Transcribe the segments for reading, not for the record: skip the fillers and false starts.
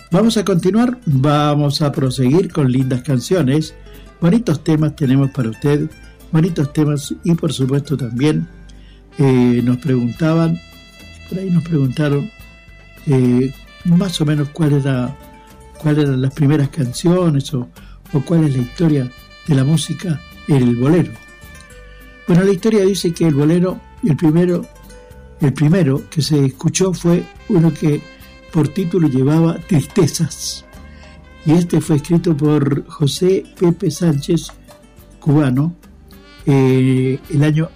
Vamos a continuar, vamos a proseguir con lindas canciones. Bonitos temas tenemos para usted, bonitos temas, y por supuesto también nos preguntaban, por ahí nos preguntaron más o menos cuáles eran las primeras canciones o cuál es la historia de la música en el bolero. Bueno, la historia dice que el bolero, el primero que se escuchó fue uno que por título llevaba Tristezas, y este fue escrito por José Pepe Sánchez, cubano, el año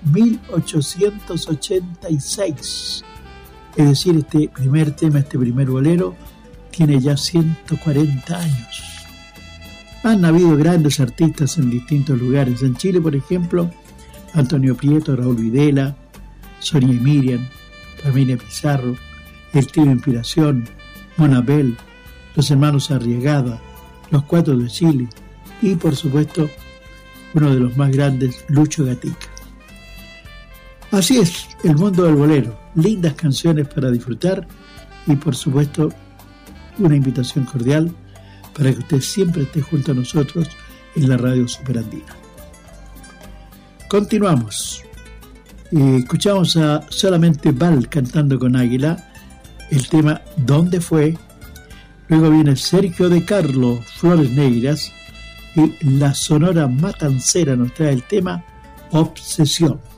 1886. Es decir, este primer tema, este primer bolero, tiene ya 140 años. Han habido grandes artistas en distintos lugares. En Chile, por ejemplo, Antonio Prieto, Raúl Videla, Sonia y Miriam, Familia Pizarro, el Trío Inspiración, Monabel, los hermanos Arriagada, los Cuatro de Chile y, por supuesto, uno de los más grandes, Lucho Gatica. Así es el mundo del bolero, lindas canciones para disfrutar y, por supuesto, una invitación cordial para que usted siempre esté junto a nosotros en la Radio Superandina. Continuamos. Escuchamos a Solamente Val cantando con Águila el tema ¿Dónde fue? Luego viene Sergio de Carlo, Flores Negras, y la Sonora Matancera nos trae el tema Obsesión.